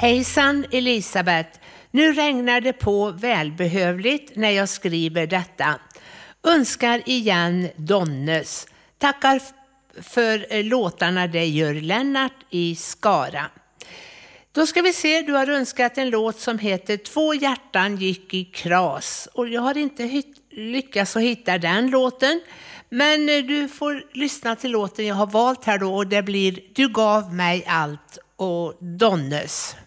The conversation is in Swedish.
Hejsan Elisabeth, nu regnar det på välbehövligt när jag skriver detta. Önskar igen Donnes. Tackar för låtarna, det gör Lennart i Skara. Då ska vi se, du har önskat en låt som heter Två hjärtan gick i kras. Och jag har inte lyckats att hitta den låten. Men du får lyssna till låten jag har valt här då, och det blir Du gav mig allt och Donnes.